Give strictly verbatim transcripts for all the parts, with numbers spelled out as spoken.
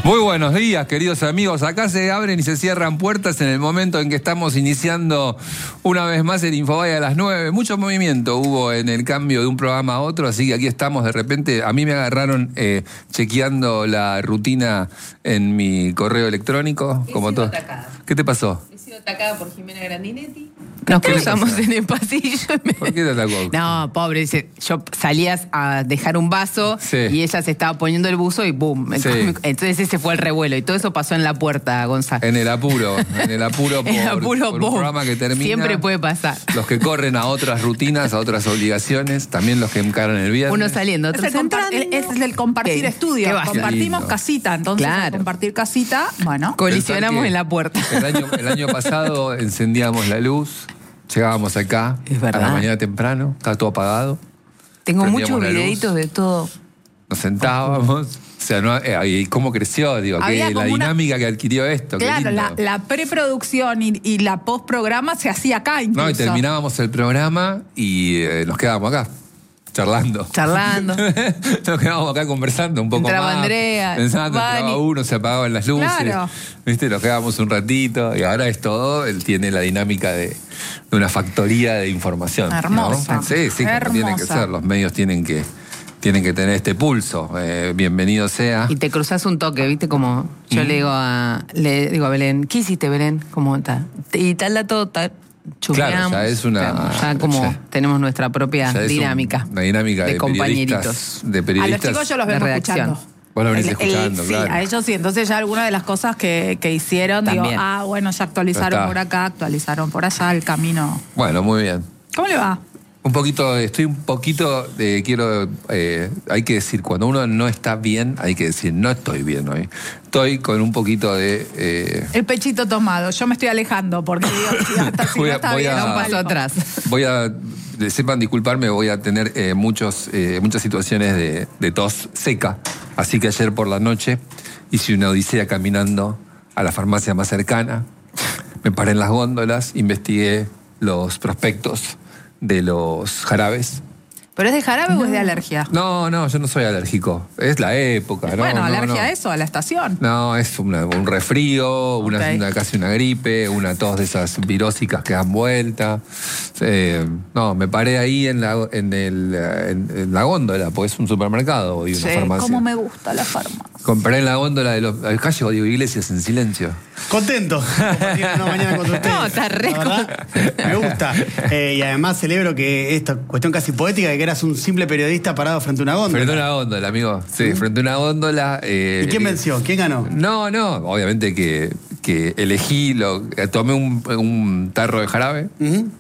Muy buenos días, queridos amigos. Acá se abren y se cierran puertas en el momento en que estamos iniciando una vez más el Infobae a las nueve. Mucho movimiento hubo en el cambio de un programa a otro, así que aquí estamos de repente. A mí me agarraron eh, chequeando la rutina en mi correo electrónico. He como sido todo. atacada. ¿Qué te pasó? He sido atacada por Jimena Grandinetti. Nos ¿Qué le cruzamos pasa? en el pasillo. ¿Por qué te atacó? No, pobre, dice, yo salías a dejar un vaso Sí. y ella se estaba poniendo el buzo y boom. Sí. Entonces ese fue el revuelo y todo eso pasó en la puerta, Gonzalo. En el apuro, en el apuro por, En el apuro, por un boom. programa que termina. Siempre puede pasar. Los que corren a otras rutinas, a otras obligaciones, también los que encaran el viernes. Uno saliendo, Es otro el, compa- entrando. es el compartir ¿Qué? estudio. ¿Qué va a ser? Compartimos Lindo. casita. Entonces, Claro. al compartir casita, bueno. Colisionamos Pensar que en la puerta. El año, el año pasado encendíamos la luz, llegábamos acá Es verdad. a la mañana temprano, estaba todo apagado, Tengo prendíamos muchos la luz. videitos de todo. nos sentábamos, o sea, no, eh, y cómo creció, digo, Había que la como una- dinámica que adquirió esto. qué Claro, lindo. la, la preproducción y, y la postprograma se hacía acá incluso. No, y terminábamos el programa y eh, nos quedábamos acá, charlando. Charlando. Nos quedábamos acá conversando un poco Entraba más. Andrea, Pensando, entraba Vani. uno, se apagaban las luces. Claro. ¿Viste? Nos quedábamos un ratito y ahora es todo. Él tiene la dinámica de, de una factoría de información. ¿no? Hermosa. Sí, sí, como Hermosa. tiene que ser. Los medios tienen que, tienen que tener este pulso. Eh, bienvenido sea. Y te cruzas un toque, ¿viste? Como yo le digo a le digo a Belén, ¿qué hiciste, Belén? ¿Cómo está? Y tal la todo, tal. Chusmeamos. Claro, ya es una- Claro, ya como ya- tenemos nuestra propia Ya es un- dinámica. una dinámica de, de periodistas. compañeritos. De A los periodistas. chicos yo los de vengo redacción. escuchando. Vos lo venís El- el- escuchando, sí, claro. a ellos sí. Entonces ya algunas de las cosas que, que hicieron, digo, También. ah, bueno, ya actualizaron Ya está. por acá, actualizaron por allá el camino. Bueno, muy bien. ¿Cómo le va? Un poquito, estoy un poquito, de, quiero, eh, hay que decir, cuando uno no está bien, hay que decir, no estoy bien hoy. Estoy con un poquito de... eh, El pechito tomado. Yo me estoy alejando porque digo, si hasta si Voy no a- está voy bien, a- no Un paso salgo. atrás. voy a, de- sepan disculparme, voy a tener eh, muchos, eh, muchas situaciones de, de tos seca. Así que ayer por la noche hice una odisea caminando a la farmacia más cercana. Me paré en las góndolas, investigué los prospectos de los jarabes. ¿Pero es de jarabe o es de alergia? No, no, yo no soy alérgico. Es la época, ¿no? bueno, no, alergia no. a eso, a la estación. No, es una- un resfrío, una, Ok. una- casi una gripe, una tos de esas virósicas que dan vuelta. Eh, no, me paré ahí en la, en el, en, en la góndola, porque es un supermercado y una Sí, farmacia. cómo me gusta la farmacia. Compré en la góndola de los... Acá llegó Diego Iglesias en silencio. Contento de compartir una mañana con ustedes. No, está re La verdad, me gusta. Eh, y además celebro que esta cuestión casi poética, de que eras un simple periodista parado frente a una góndola. Frente a una góndola, amigo. Sí, frente a una góndola. eh, ¿Y quién eh, venció? ¿Quién ganó? No, no, obviamente que, que elegí, lo, tomé un, un tarro de jarabe Ujú.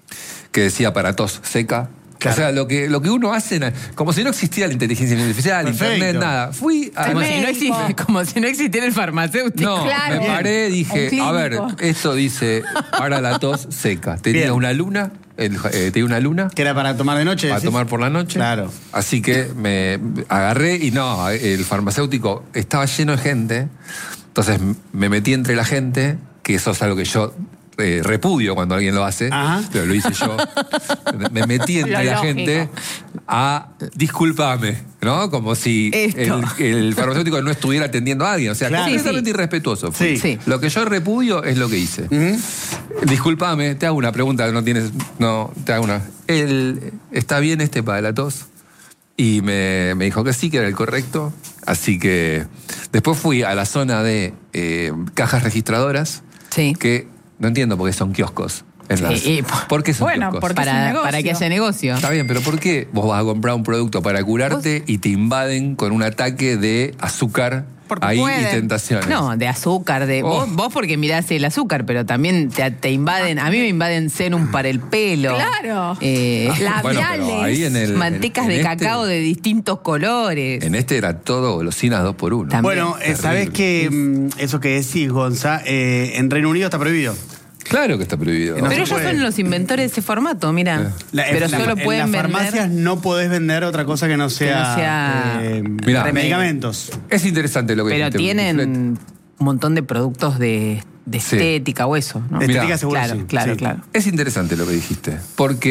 que decía para tos seca. Claro. O sea, lo que, lo que uno hace, como si no existiera la inteligencia artificial, Perfecto. internet, nada. Fui a... Como si, no médico. existe- como si no existiera el farmacéutico. No, Claro. me paré, Un dije, clínico. a ver, esto dice para la tos seca. Tenía Bien. una luna, el, eh, tenía una luna Que era para tomar de noche. para decís? tomar por la noche. Claro. Así que me agarré y no, el farmacéutico estaba lleno de gente. Entonces me metí entre la gente, que eso es algo que yo eh, repudio cuando alguien lo hace, Ajá. pero lo hice yo. Me metí entre Lo la lógico. gente a disculpame, ¿no? Como si Esto. el, el farmacéutico no estuviera atendiendo a alguien. O sea, Claro. completamente Sí, sí. irrespetuoso. fui. Sí. Sí. Lo que yo repudio es lo que hice. Ujú. Disculpame, te hago una pregunta, no tienes. No, te hago una. El, ¿Está bien este para la tos? Y me, me dijo que sí, que era el correcto. Así que después fui a la zona de eh, cajas registradoras, Sí. que no entiendo por qué son kioscos. En las, y- ¿Por qué son Bueno, kioscos? porque es un Para, negocio. para que haya negocio. Está bien, pero ¿por qué vos vas a comprar un producto para curarte y te invaden con un ataque de azúcar Porque ahí y pueden. tentaciones? No, de azúcar, de Oh. vos, vos porque mirás el azúcar, pero también te, te invaden, a mí me invaden serum para el pelo. Claro. Eh, La- Bueno, labiales. pero ahí en el, mantecas en- en de este- cacao de distintos colores. En este era todo golosinas dos por uno. También. Bueno, eh, sabés que mm, eso que decís, Gonza, eh, en Reino Unido está prohibido. Claro que está prohibido. No Pero se ellos puede. son los inventores de ese formato, mira. La- pero en la- solo en pueden las vender. farmacias no podés vender otra cosa que no sea, sea, eh, Mirá. medicamentos. Es interesante lo que Pero dijiste, tienen Fred. un montón de productos de, de Sí. estética o eso, ¿no? De estética Mirá. seguro Claro, sí, claro, sí. claro. Es interesante lo que dijiste, porque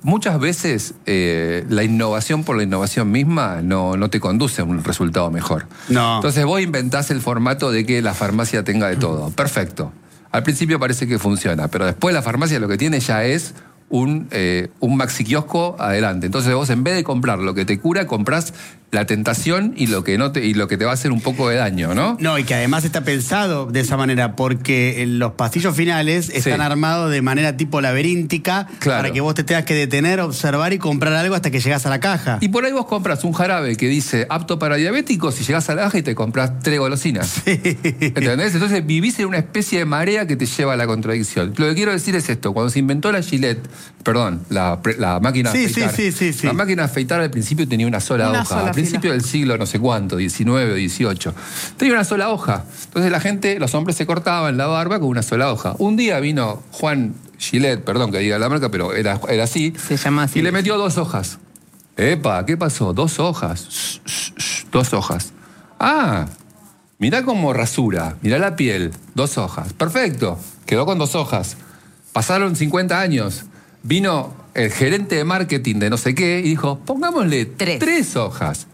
muchas veces eh, la innovación por la innovación misma no, no te conduce a un resultado mejor. No. Entonces vos inventás el formato de que la farmacia tenga de todo. Perfecto. Al principio parece que funciona, pero después la farmacia lo que tiene ya es un, eh, un maxi kiosco adelante. Entonces vos, en vez de comprar lo que te cura, comprás la tentación y lo que no te, y lo que te va a hacer un poco de daño, ¿no? No, y que además está pensado de esa manera porque los pasillos finales están Sí. armados de manera tipo laberíntica, Claro. para que vos te tengas que detener, observar y comprar algo hasta que llegás a la caja. Y por ahí vos compras un jarabe que dice apto para diabéticos y llegás a la caja y te compras tres golosinas. ¿Entendés? Entonces vivís en una especie de marea que te lleva a la contradicción. Lo que quiero decir es esto: cuando se inventó la Gillette, perdón, la, pre- la máquina de Sí, sí, afeitar. sí, sí, sí. La máquina de afeitar al principio tenía una sola Una hoja. sola al principio fila. del siglo no sé cuánto, diecinueve o dieciocho. Tenía una sola hoja. Entonces la gente, los hombres se cortaban la barba con una sola hoja. Un día vino Juan Gillette, perdón que diga la marca, pero era, era así. Se llama así. Y le metió dos hojas. Epa, ¿qué pasó? Dos hojas. Shh, shh, shh, dos hojas. Ah, mirá cómo rasura, mirá la piel. Dos hojas. Perfecto. Quedó con dos hojas. Pasaron cincuenta años. Vino el gerente de marketing de no sé qué y dijo, pongámosle Tres. tres hojas.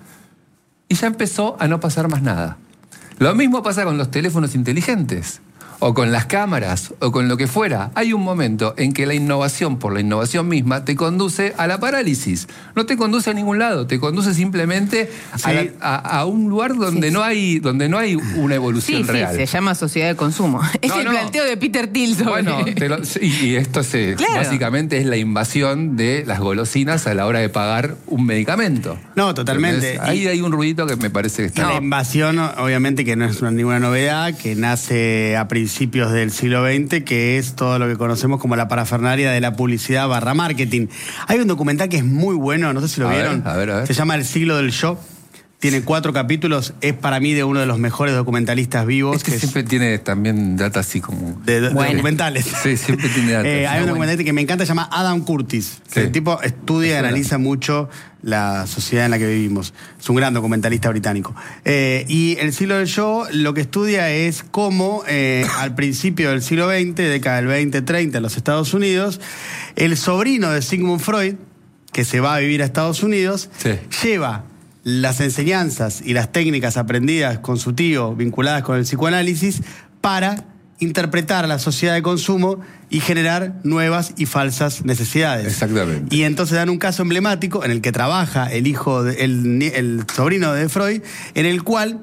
Y ya empezó a no pasar más nada. Lo mismo pasa con los teléfonos inteligentes, o con las cámaras, o con lo que fuera. Hay un momento en que la innovación por la innovación misma te conduce a la parálisis. No te conduce a ningún lado, te conduce simplemente Sí. a, la- a- a un lugar donde, Sí, no hay, donde no hay una evolución Sí, sí, real. se llama sociedad de consumo. Es No, el no. planteo de Peter Thiel sobre... Bueno, te lo- y, y esto se, Claro. básicamente es la invasión de las golosinas a la hora de pagar un medicamento. No, totalmente. Entonces, ahí Y- hay un ruidito que me parece que está... La invasión, obviamente, que no es una- ninguna novedad, que nace a principios del siglo veinte, que es todo lo que conocemos como la parafernalia de la publicidad barra marketing. Hay un documental que es muy bueno, no sé si lo A ver, vieron. a ver, a ver. Se llama El siglo del yo. Tiene cuatro capítulos. Es para mí de uno de los mejores documentalistas vivos. Este que es siempre tiene también data así como... de, de Buena. documentales. Sí, siempre tiene data. Eh, hay un Está documental que me encanta, se llama Adam Curtis. Sí. El tipo estudia y Me suena. analiza mucho la sociedad en la que vivimos. Es un gran documentalista británico. Eh, y el siglo del yo lo que estudia es cómo eh, al principio del siglo veinte, década del veinte treinta en los Estados Unidos, el sobrino de Sigmund Freud, que se va a vivir a Estados Unidos, Sí. lleva las enseñanzas y las técnicas aprendidas con su tío vinculadas con el psicoanálisis para interpretar a la sociedad de consumo y generar nuevas y falsas necesidades. Exactamente. Y entonces dan un caso emblemático en el que trabaja el hijo, de- el, ni- el sobrino de Freud, en el cual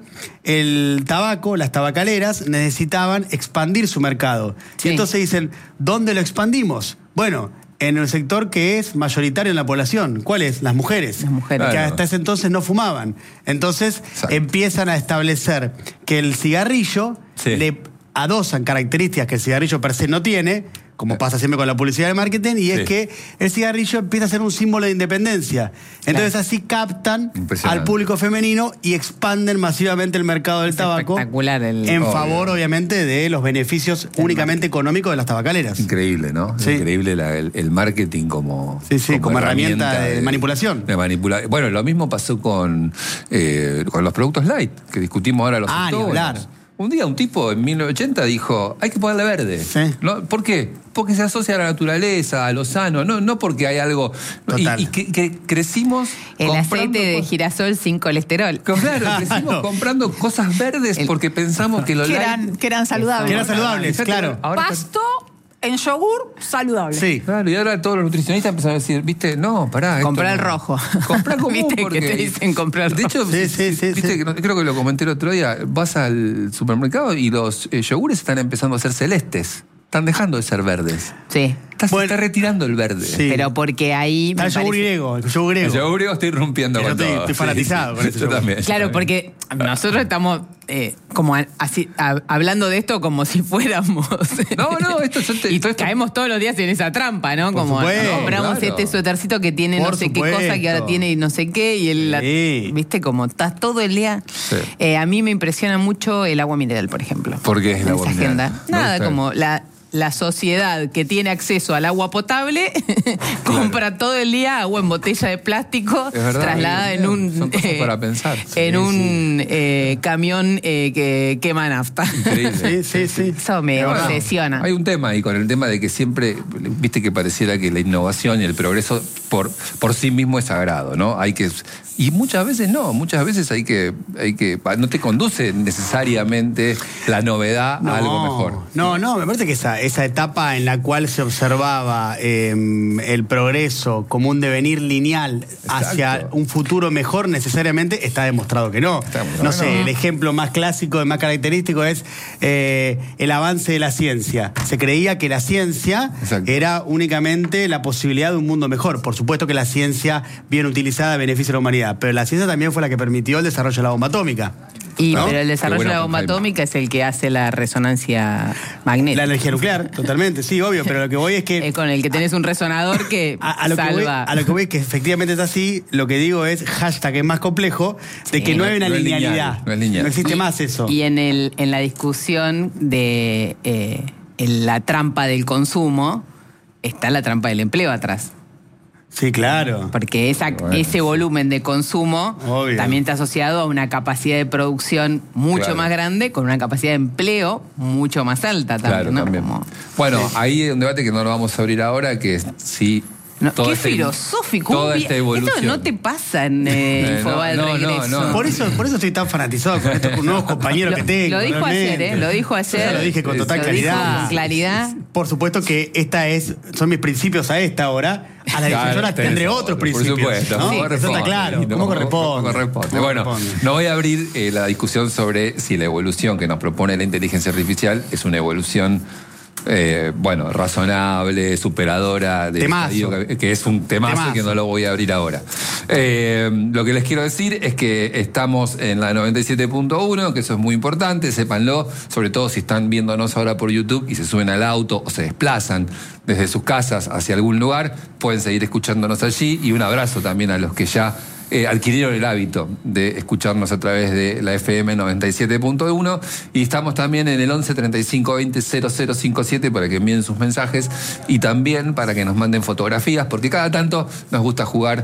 el tabaco, las tabacaleras, necesitaban expandir su mercado. Sí. Y entonces dicen, ¿dónde lo expandimos? Bueno, en el sector que es mayoritario en la población. ¿Cuál es? Las mujeres. Las mujeres. Que Claro. hasta ese entonces no fumaban. Entonces Exacto. empiezan a establecer que el cigarrillo Sí. le adosan características que el cigarrillo per se no tiene, como pasa siempre con la publicidad de marketing, y es Sí. que el cigarrillo empieza a ser un símbolo de independencia. Entonces así captan Impresionante. al público femenino y expanden masivamente el mercado del Es tabaco. espectacular el- En Obvio. favor, obviamente, de los beneficios únicamente económicos de las tabacaleras. Increíble, ¿no? Sí. Increíble la- el, el marketing como, Sí, sí, como herramienta de manipulación. de manipula- Bueno, lo mismo pasó con, eh, con los productos light, que discutimos ahora los Ah, ni octógonos. hablar. Un día un tipo en mil novecientos ochenta dijo, hay que ponerle verde. Sí. ¿No? ¿Por qué? Porque se asocia a la naturaleza, a lo sano, no, no porque hay algo... Y, Total. y que, que crecimos El comprando aceite de cosas- girasol sin colesterol. Claro, crecimos Claro. comprando cosas verdes El- porque pensamos que lo Que light... eran, que eran saludables. Que eran saludables, Fíjate, claro. ahora está- Pasto en yogur, saludable. Sí. Claro, y ahora todos los nutricionistas empezaron a decir, viste, no, pará. esto Comprar el no. rojo. Comprar común Viste que porque... te dicen comprar De hecho, rojo. Sí, sí, sí, viste, sí. que no- creo que lo comenté el otro día, vas al supermercado y los eh, yogures están empezando a ser celestes. Están dejando de ser verdes. Sí. Está, se Bueno, está retirando el verde. sí. Pero porque ahí... Está me el yogur parece- griego, el yogur El griego. yogur griego estoy rompiendo Yo con estoy- todo. estoy fanatizado con ese Yo yogur. también. Claro, porque nosotros estamos eh, como a- así, a- hablando de esto como si fuéramos... No, no, esto yo te- Y todo esto- caemos todos los días en esa trampa, ¿no? Por Como supuesto, compramos claro. este suétercito que tiene Por no sé qué cosa, que ahora supuesto. tiene no sé qué, y el... la- Sí. ¿Viste? Como estás todo el día... Sí. Eh, a mí me impresiona mucho el agua mineral, por ejemplo. ¿Por qué es el En agua esa mineral? agenda. Me Nada, gusta. como la... la sociedad que tiene acceso al agua potable compra todo el día agua en botella de plástico trasladada en un Son cosas eh, para pensar. en Sí, un sí. eh, camión eh, que quema nafta. Increíble. Sí, sí, sí. Eso me Bueno, obsesiona. hay un tema ahí con el tema de que siempre, viste que pareciera que la innovación y el progreso por, por sí mismo es sagrado, ¿no? Hay que y muchas veces no, muchas veces hay que hay que no te conduce necesariamente la novedad No, a algo mejor. No, no, me parece que esa, esa etapa en la cual se observaba eh, el progreso como un devenir lineal hacia Exacto. un futuro mejor, necesariamente está demostrado que no. Está demostrado No que sé, no. el ejemplo más clásico y más característico es eh, el avance de la ciencia. Se creía que la ciencia Exacto. era únicamente la posibilidad de un mundo mejor. Por supuesto que la ciencia bien utilizada beneficia a la humanidad, pero la ciencia también fue la que permitió el desarrollo de la bomba atómica. Y, ¿no? pero el desarrollo Qué bueno de la con bomba Jaime. atómica es el que hace la resonancia magnética. La energía nuclear, totalmente, sí, obvio, pero lo que voy es que... Eh, con el que tenés un resonador que A, a lo que voy, salva. a lo que voy es que efectivamente es así. Lo que digo es hashtag es más complejo de Sí. que no hay una No es linealidad. lineal, no es lineal. existe Y- más eso. Y en, el, en la discusión de eh, en la trampa del consumo, está la trampa del empleo atrás. Sí, claro. Porque esa, Bueno, ese sí. volumen de consumo Obvio. también está asociado a una capacidad de producción mucho Claro. más grande, con una capacidad de empleo mucho más alta también. Claro, ¿no? también. Como- Bueno, ahí hay un debate que no lo vamos a abrir ahora, que es si No, toda qué esta- filosófico. toda un esta vi- evolución. Esto no te pasa en eh, Eh, Infobae no, del no, regreso. no. Por eso, por eso estoy tan fanatizado con estos nuevos compañeros Lo- que tengo. lo dijo realmente. ayer, ¿eh? Lo dijo ayer. Yo ya lo dije con total Lo dijo claridad. con claridad. Por supuesto que esta es, son mis principios a esta hora. A las Claro, dieciocho horas tendré tenés otros otro, principios. Por supuesto. ¿no? ¿Cómo Eso corresponde? está claro. No, ¿Cómo corresponde? ¿Cómo corresponde? ¿Cómo Bueno, corresponde? no voy a abrir eh, la discusión sobre si la evolución que nos propone la inteligencia artificial es una evolución, eh, bueno, razonable, superadora del Temazo. estadio, que, que es un temazo, Temazo. que no lo voy a abrir ahora. Eh, lo que les quiero decir es que estamos en la noventa y siete punto uno, que eso es muy importante, sépanlo, sobre todo si están viéndonos ahora por YouTube y se suben al auto o se desplazan desde sus casas hacia algún lugar, pueden seguir escuchándonos allí, y un abrazo también a los que ya Eh, adquirieron el hábito de escucharnos a través de la F M noventa y siete punto uno, y estamos también en el once treinta y cinco veinte cero cero cincuenta y siete para que envíen sus mensajes y también para que nos manden fotografías, porque cada tanto nos gusta jugar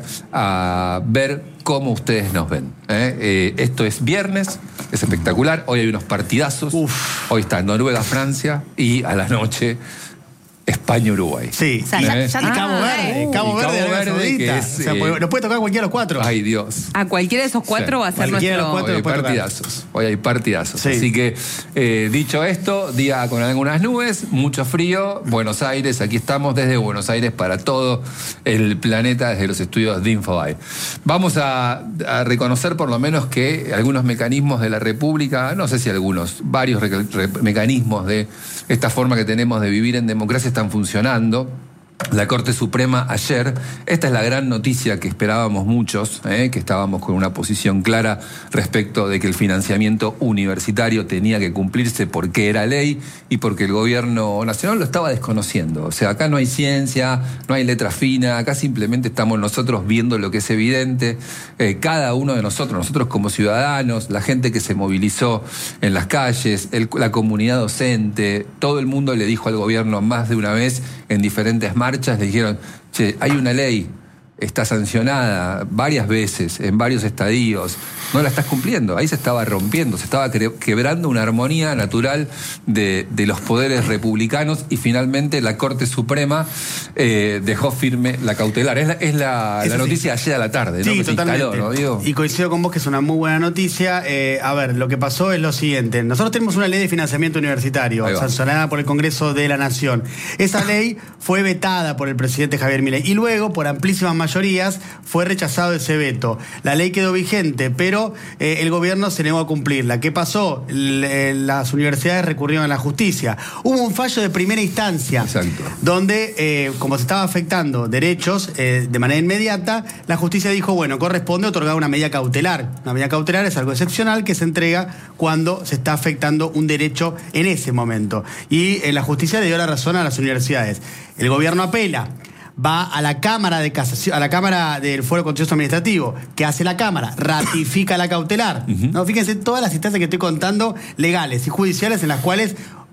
a ver cómo ustedes nos ven. ¿eh? Eh, esto es viernes, es espectacular, hoy hay unos partidazos, Uf. hoy está Noruega-Francia y a la noche España-Uruguay. Sí. O sea, y, ya- ya- y Cabo ah, Verde. uh. Cabo Y Verde, Cabo Arabia Verde, Saudita. que es, O sea, eh, pues, nos puede tocar cualquiera de los cuatro. Ay, Dios. A cualquiera de esos cuatro Sí. va a ser Cualquiera de los nuestro... cuatro. Hoy hay puede tocar. partidazos, hoy hay partidazos. Sí. Así que, eh, dicho esto, día con algunas nubes, mucho frío, Buenos Aires, aquí estamos desde Buenos Aires para todo el planeta, desde los estudios de Infobae. Vamos a, a reconocer por lo menos que algunos mecanismos de la República, no sé si algunos, varios re- re- mecanismos de esta forma que tenemos de vivir en democracia están funcionando. La Corte Suprema ayer, esta es la gran noticia que esperábamos muchos, ¿eh? que estábamos con una posición clara respecto de que el financiamiento universitario tenía que cumplirse porque era ley y porque el gobierno nacional lo estaba desconociendo. O sea, acá no hay ciencia, no hay letra fina, acá simplemente estamos nosotros viendo lo que es evidente. Eh, cada uno de nosotros, nosotros como ciudadanos, la gente que se movilizó en las calles, el- la comunidad docente, todo el mundo le dijo al gobierno más de una vez en diferentes marchas, le dijeron, che, hay una ley, está sancionada varias veces, en varios estadios, no la estás cumpliendo. Ahí se estaba rompiendo, se estaba cre- quebrando una armonía natural de, de los poderes republicanos, y finalmente la Corte Suprema eh, dejó firme la cautelar. Es la, es la, Eso la sí. noticia de ayer a la tarde, ¿no? Sí, Que se totalmente. instaló, ¿no, Diego? Y coincido con vos que es una muy buena noticia. Eh, a ver, lo que pasó es lo siguiente. Nosotros tenemos una ley de financiamiento universitario Ahí va. sancionada por el Congreso de la Nación. Esa ley fue vetada por el presidente Javier Milei y luego, por amplísimas mayorías, fue rechazado ese veto. La ley quedó vigente, pero eh, el gobierno se negó a cumplirla. ¿Qué pasó? L- eh, las universidades recurrieron a la justicia. Hubo un fallo de primera instancia Exacto. donde, eh, como se estaba afectando derechos eh, de manera inmediata, la justicia dijo, bueno, corresponde otorgar una medida cautelar. Una medida cautelar es algo excepcional que se entrega cuando se está afectando un derecho en ese momento. Y eh, la justicia le dio la razón a las universidades. El gobierno apela, va a la Cámara de Casación, a la Cámara del Fuero Contencioso Administrativo. ¿Qué hace la Cámara? Ratifica la cautelar. No, fíjense todas las instancias que estoy contando, legales y judiciales, en las cuales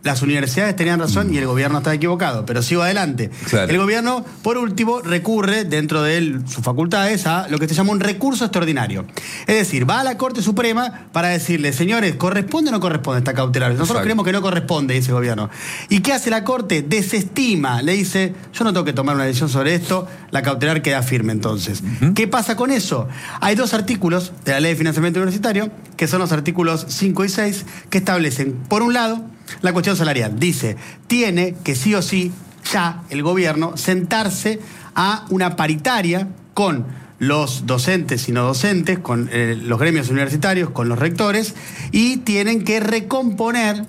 las universidades tenían razón y el gobierno estaba equivocado, pero sigo adelante. Claro. El gobierno, por último, recurre dentro de él, sus facultades a lo que se llama un recurso extraordinario. Es decir, va a la Corte Suprema para decirle, señores, ¿corresponde o no corresponde esta cautelar? Nosotros Exacto. creemos que no corresponde, dice el gobierno. ¿Y qué hace la Corte? Desestima, le dice, yo no tengo que tomar una decisión sobre esto, la cautelar queda firme entonces. Uh-huh. ¿Qué pasa con eso? Hay dos artículos de la Ley de Financiamiento Universitario, que son los artículos cinco y seis, que establecen, por un lado, la cuestión salarial. Dice, tiene que sí o sí, ya, el gobierno, sentarse a una paritaria con los docentes y no docentes, con eh, los gremios universitarios, con los rectores, y tienen que recomponer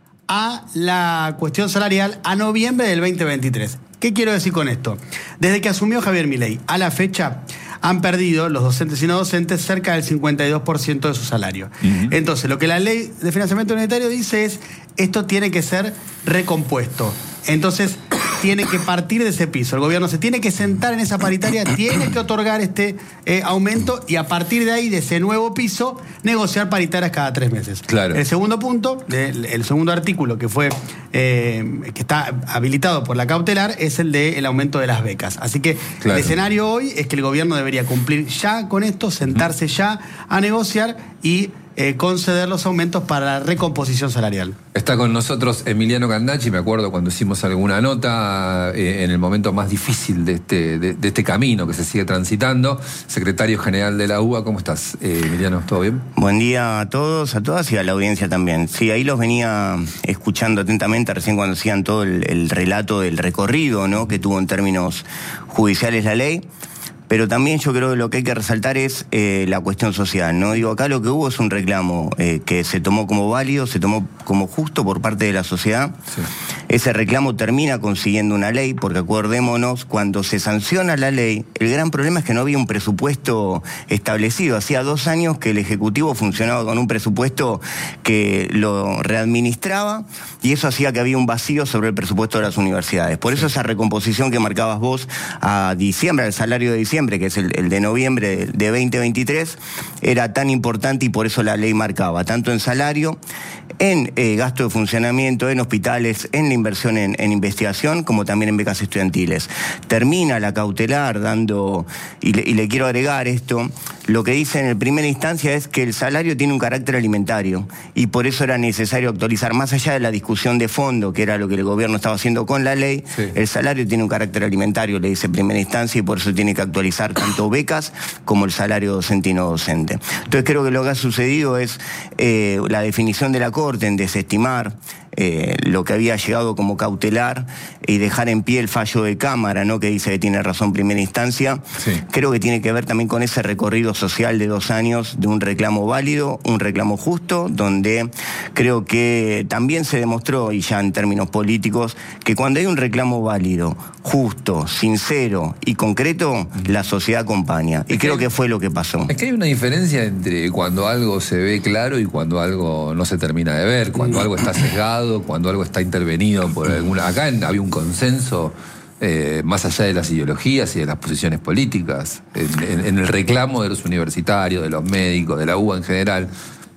a la cuestión salarial a noviembre del veinte veintitrés. ¿Qué quiero decir con esto? Desde que asumió Javier Milei a la fecha, han perdido los docentes y no docentes cerca del cincuenta y dos por ciento de su salario. Uh-huh. Entonces, lo que la Ley de Financiamiento Universitario dice es, esto tiene que ser recompuesto. Entonces, tiene que partir de ese piso. El gobierno se tiene que sentar en esa paritaria, tiene que otorgar este eh, aumento y a partir de ahí, de ese nuevo piso, negociar paritarias cada tres meses. Claro. El segundo punto, el, el segundo artículo que fue eh, que está habilitado por la cautelar es el del aumento de las becas. Así que claro. El escenario hoy es que el gobierno debería cumplir ya con esto, sentarse ya a negociar y Eh, conceder los aumentos para la recomposición salarial. Está con nosotros Emiliano Candacci, me acuerdo cuando hicimos alguna nota eh, en el momento más difícil de este, de, de este camino que se sigue transitando, secretario general de la U B A. ¿Cómo estás, eh, Emiliano? ¿Todo bien? Buen día a todos, a todas y a la audiencia también. Sí, ahí los venía escuchando atentamente recién cuando hacían todo el, el relato del recorrido, ¿no?, que tuvo en términos judiciales la ley. Pero también yo creo que lo que hay que resaltar es eh, la cuestión social, ¿no? Digo, acá lo que hubo es un reclamo eh, que se tomó como válido, se tomó como justo por parte de la sociedad. Sí. Ese reclamo termina consiguiendo una ley, porque acordémonos, cuando se sanciona la ley, el gran problema es que no había un presupuesto establecido. Hacía dos años que el Ejecutivo funcionaba con un presupuesto que lo readministraba y eso hacía que había un vacío sobre el presupuesto de las universidades. Por eso esa recomposición que marcabas vos a diciembre, al salario de diciembre, que es el, el de noviembre de veinte veintitrés, era tan importante y por eso la ley marcaba, tanto en salario, en eh, gasto de funcionamiento, en hospitales, en la inversión en, en investigación, como también en becas estudiantiles. Termina la cautelar dando, y le, y le quiero agregar esto, lo que dice en primera instancia es que el salario tiene un carácter alimentario y por eso era necesario actualizar, más allá de la discusión de fondo, que era lo que el gobierno estaba haciendo con la ley, sí. El salario tiene un carácter alimentario, le dice en primera instancia, y por eso tiene que actualizar tanto becas como el salario docente y no docente. Entonces creo que lo que ha sucedido es eh, la definición de la Corte en desestimar Eh, lo que había llegado como cautelar y dejar en pie el fallo de Cámara, ¿no?, que dice que tiene razón primera instancia. Sí. Creo que tiene que ver también con ese recorrido social de dos años de un reclamo válido, un reclamo justo, donde creo que también se demostró, y ya en términos políticos, que cuando hay un reclamo válido, justo, sincero y concreto, la sociedad acompaña. Y es creo que, que fue lo que pasó. Es que hay una diferencia entre cuando algo se ve claro y cuando algo no se termina de ver, cuando algo está sesgado, cuando algo está intervenido por alguna... Acá había un consenso eh, más allá de las ideologías y de las posiciones políticas, en, en, en el reclamo de los universitarios, de los médicos, de la U B A en general.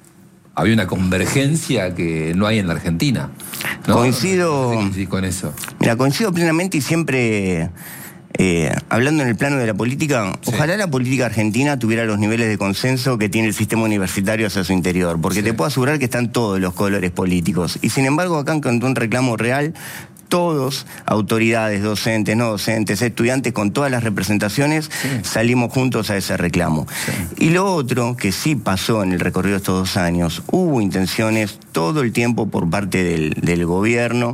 Había una convergencia que no hay en la Argentina, ¿no? Coincido... No sé con eso. Mira, coincido plenamente y siempre... Eh, hablando en el plano de la política, sí. Ojalá la política argentina tuviera los niveles de consenso que tiene el sistema universitario hacia su interior, porque sí. Te puedo asegurar que están todos los colores políticos. Y sin embargo, acá en un reclamo real, todos, autoridades, docentes, no docentes, estudiantes, con todas las representaciones, sí. Salimos juntos a ese reclamo. Sí. Y lo otro, que sí pasó en el recorrido de estos dos años, hubo intenciones todo el tiempo por parte del, del gobierno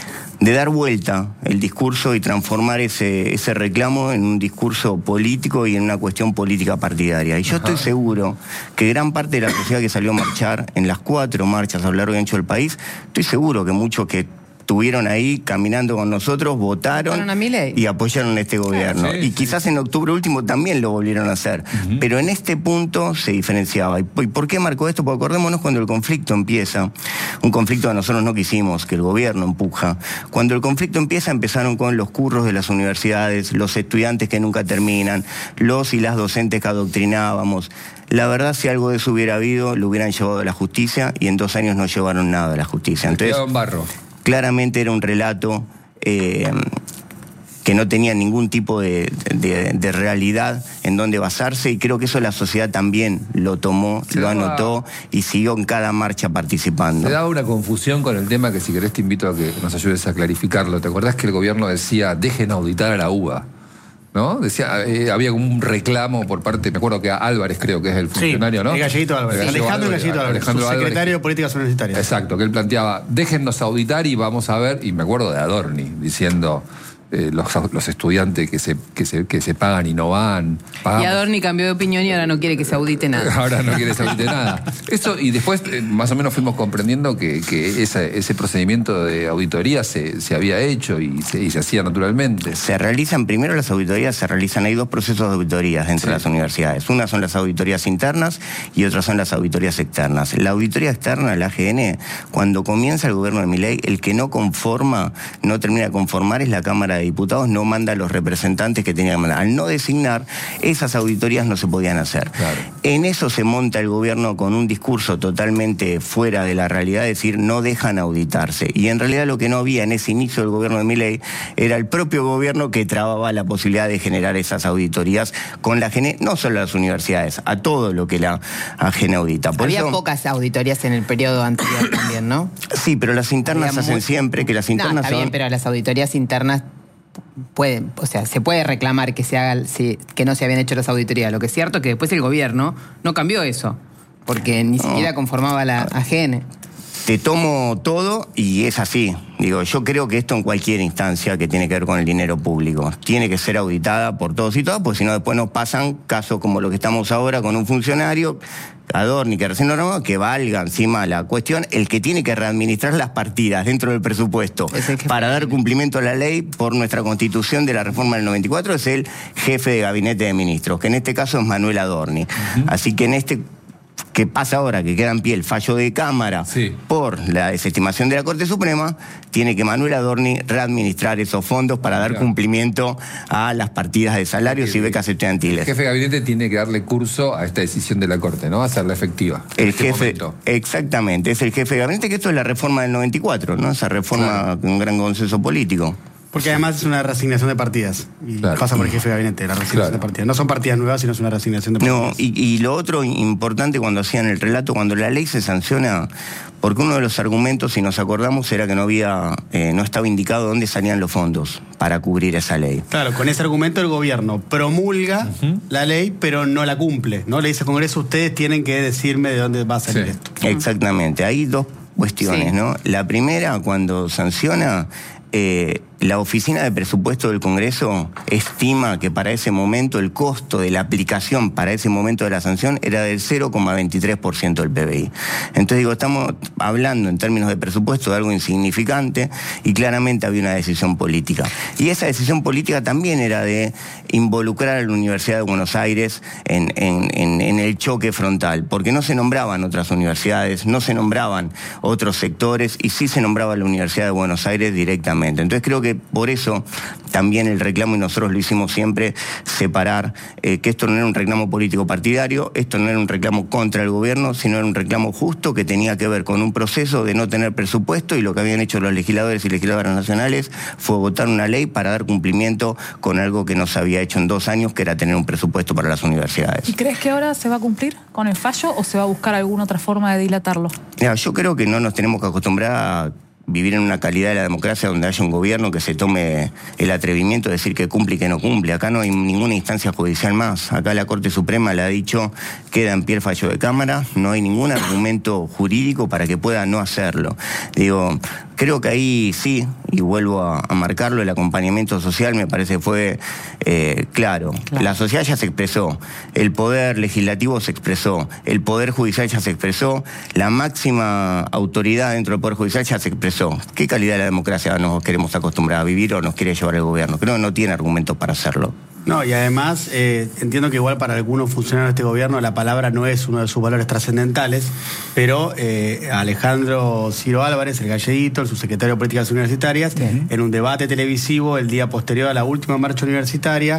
de dar vuelta el discurso y transformar ese, ese reclamo en un discurso político y en una cuestión política partidaria. Y yo Ajá. estoy seguro que gran parte de la sociedad que salió a marchar en las cuatro marchas a lo largo y ancho del país, estoy seguro que muchos que estuvieron ahí caminando con nosotros, votaron a Milei y apoyaron a este gobierno. Ah, sí, y sí. Quizás en octubre último también lo volvieron a hacer. Uh-huh. Pero en este punto se diferenciaba. ¿Y por qué marcó esto? Porque acordémonos cuando el conflicto empieza, un conflicto que nosotros no quisimos, que el gobierno empuja. Cuando el conflicto empieza, empezaron con los curros de las universidades, los estudiantes que nunca terminan, los y las docentes que adoctrinábamos. La verdad, si algo de eso hubiera habido, lo hubieran llevado a la justicia y en dos años no llevaron nada a la justicia. Entonces, en barro. claramente era un relato eh, que no tenía ningún tipo de, de, de realidad en donde basarse, y creo que eso la sociedad también lo tomó, Se lo daba, anotó y siguió en cada marcha participando. Se daba una confusión con el tema que, si querés, te invito a que nos ayudes a clarificarlo. ¿Te acordás que el gobierno decía, dejen auditar a la U B A? ¿No? Decía, eh, había como un reclamo por parte, me acuerdo que a Álvarez, creo que es el funcionario, sí, ¿no? el Galleguito Álvarez. El Gallego Alejandro Álvarez, Galleguito Álvarez, Alejandro Álvarez, subsecretario de Políticas Universitarias. Exacto, que él planteaba, déjennos auditar y vamos a ver, y me acuerdo de Adorni diciendo, eh, los, los estudiantes que se, que, se, que se pagan y no van. Pagamos. Y Adorni cambió de opinión y ahora no quiere que se audite nada. Ahora no quiere saber de nada. Eso, y después eh, más o menos fuimos comprendiendo que, que esa, ese procedimiento de auditoría se, se había hecho y se, y se hacía naturalmente. Se realizan, primero las auditorías, se realizan, hay dos procesos de auditorías dentro Sí. de las universidades. Una son las auditorías internas y otras son las auditorías externas. La auditoría externa, la A G N, cuando comienza el gobierno de Milei, el que no conforma, no termina de conformar es la Cámara de Diputados, no manda a los representantes que tenía que mandar. Al no designar, esas auditorías no se podían hacer. Claro. En eso se monta el gobierno con un discurso totalmente fuera de la realidad, es decir, no dejan auditarse. Y en realidad lo que no había en ese inicio del gobierno de Milei era el propio gobierno que trababa la posibilidad de generar esas auditorías con la A G N, no solo a las universidades, a todo lo que la A G N audita. Por Había eso, pocas auditorías en el periodo anterior también, ¿no? sí, pero las internas Había hacen muy- siempre que las No, internas está bien, son... pero las auditorías internas pueden, o sea, se puede reclamar que se haga, si- que no se habían hecho las auditorías. Lo que es cierto es que después el gobierno no cambió eso, porque ni siquiera conformaba la A G N. Te tomo todo y es así. Digo, yo creo que esto en cualquier instancia que tiene que ver con el dinero público tiene que ser auditada por todos y todas, porque si no después nos pasan casos como lo que estamos ahora con un funcionario, Adorni, que recién lo nombramos, que valga encima la cuestión, el que tiene que readministrar las partidas dentro del presupuesto Es el jefe para de dar gabinete. cumplimiento a la ley por nuestra constitución de la reforma del noventa y cuatro, es el jefe de gabinete de ministros, que en este caso es Manuel Adorni. Uh-huh. Así que en este... ¿Qué pasa ahora? Que queda en pie el fallo de Cámara Sí. por la desestimación de la Corte Suprema, tiene que Manuel Adorni readministrar esos fondos para dar Claro. cumplimiento a las partidas de salarios y becas El estudiantiles. jefe de gabinete tiene que darle curso a esta decisión de la Corte, ¿no? Hacerla efectiva. en El este jefe, momento. exactamente, es el jefe de gabinete, que esto es la reforma del noventa y cuatro, ¿no? Esa reforma Claro. con un gran consenso político. Porque además es una reasignación de partidas. Y Claro. pasa por el jefe de gabinete, la reasignación Claro. de partidas. No son partidas nuevas, sino es una reasignación de partidas. No, y, y lo otro importante cuando hacían el relato, cuando la ley se sanciona, porque uno de los argumentos, si nos acordamos, era que no había, eh, no estaba indicado dónde salían los fondos para cubrir esa ley. Claro, con ese argumento el gobierno promulga uh-huh. la ley, pero no la cumple, ¿no? Le dice al Congreso, ustedes tienen que decirme de dónde va a salir Sí. esto. Exactamente, hay dos cuestiones, Sí. ¿no? La primera, cuando sanciona, eh, la Oficina de Presupuesto del Congreso estima que para ese momento el costo de la aplicación para ese momento de la sanción era del cero coma veintitrés por ciento del P B I. Entonces digo, estamos hablando en términos de presupuesto de algo insignificante y claramente había una decisión política. Y esa decisión política también era de involucrar a la Universidad de Buenos Aires en, en, en, en el choque frontal, porque no se nombraban otras universidades, no se nombraban otros sectores y sí se nombraba la Universidad de Buenos Aires directamente. Entonces creo que por eso también el reclamo, y nosotros lo hicimos siempre, separar eh, que esto no era un reclamo político partidario, esto no era un reclamo contra el gobierno, sino era un reclamo justo que tenía que ver con un proceso de no tener presupuesto, y lo que habían hecho los legisladores y legisladoras nacionales fue votar una ley para dar cumplimiento con algo que no se había hecho en dos años, que era tener un presupuesto para las universidades. ¿Y crees que ahora se va a cumplir con el fallo o se va a buscar alguna otra forma de dilatarlo? Mira, yo creo que no nos tenemos que acostumbrar a vivir en una calidad de la democracia donde haya un gobierno que se tome el atrevimiento de decir que cumple y que no cumple. Acá no hay ninguna instancia judicial más. Acá la Corte Suprema le ha dicho, queda en pie el fallo de Cámara, no hay ningún argumento jurídico para que pueda no hacerlo. Digo, creo que ahí sí, y vuelvo a, a marcarlo, el acompañamiento social me parece fue eh, claro. Claro. La sociedad ya se expresó, el poder legislativo se expresó, el poder judicial ya se expresó, la máxima autoridad dentro del poder judicial ya se expresó. ¿Qué calidad de la democracia nos queremos acostumbrar a vivir o nos quiere llevar el gobierno? Creo que no tiene argumentos para hacerlo. No, y además eh, entiendo que igual para algunos funcionarios de este gobierno la palabra no es uno de sus valores trascendentales, pero eh, Alejandro Ciro Álvarez, el Galleguito, el subsecretario de Políticas Universitarias, sí. en un debate televisivo el día posterior a la última marcha universitaria,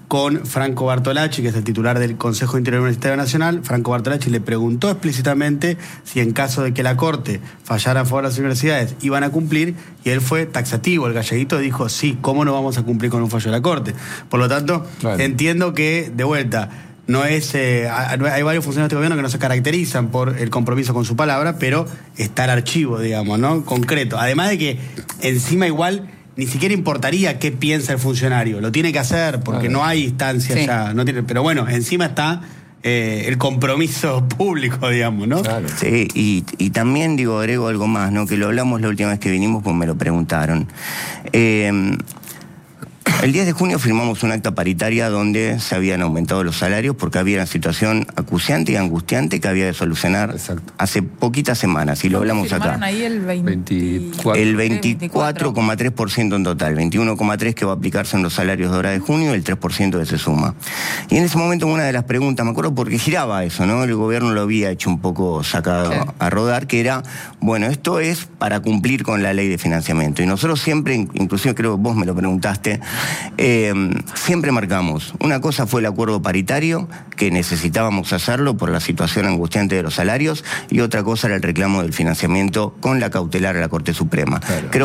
con Franco Bartolacci, que es el titular del Consejo Interuniversitario Nacional. Franco Bartolacci le preguntó explícitamente si en caso de que la Corte fallara a favor de las universidades iban a cumplir, y él fue taxativo. El galleguito dijo, sí, ¿cómo no vamos a cumplir con un fallo de la Corte? Por lo tanto, claro, entiendo que, de vuelta, no es eh, hay varios funcionarios de este gobierno que no se caracterizan por el compromiso con su palabra, pero está el archivo, digamos, ¿no? Concreto. Además de que encima igual ni siquiera importaría qué piensa el funcionario. Lo tiene que hacer porque claro, no hay instancia sí, ya. No tiene, pero bueno, encima está eh, el compromiso público, digamos, ¿no? Claro. Sí, y, y también, digo, agrego algo más, ¿no? Que lo hablamos la última vez que vinimos, pues me lo preguntaron. Eh... El diez de junio firmamos una acta paritaria donde se habían aumentado los salarios porque había una situación acuciante y angustiante que había de solucionar. Exacto. Hace poquitas semanas, y lo hablamos acá. Ahí el veinticuatro, el veinticuatro coma tres por ciento en total, veintiuno coma tres por ciento que va a aplicarse en los salarios de ahora de junio y el tres por ciento que se suma. Y en ese momento una de las preguntas, me acuerdo porque giraba eso, ¿no? El gobierno lo había hecho un poco sacado sí, a rodar, que era, bueno, esto es para cumplir con la ley de financiamiento. Y nosotros siempre, inclusive creo que vos me lo preguntaste, Eh, siempre marcamos, una cosa fue el acuerdo paritario, que necesitábamos hacerlo por la situación angustiante de los salarios, y otra cosa era el reclamo del financiamiento con la cautelar a la Corte Suprema. Claro. Creo